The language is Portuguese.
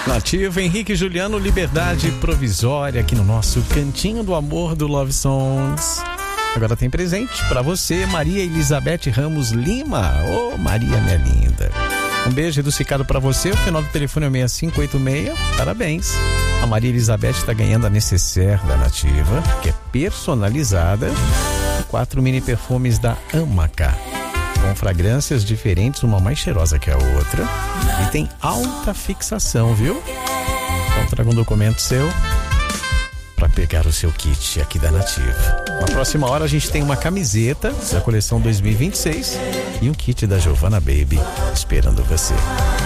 Nativa, Henrique e Juliano, Liberdade Provisória, aqui no nosso Cantinho do Amor do Love Songs. Agora tem presente pra você, Maria Elizabeth Ramos Lima. Ô, Maria, minha linda. Um beijo adocicado pra você, o final do telefone é 6586. Parabéns. A Maria Elizabeth tá ganhando a necessaire da Nativa, que é personalizada. 4 mini perfumes da Amaca, com fragrâncias diferentes, uma mais cheirosa que a outra. E tem alta fixação, viu? Então traga um documento seu para pegar o seu kit aqui da Nativa. Na próxima hora a gente tem uma camiseta da coleção 2026 e um kit da Giovanna Baby esperando você.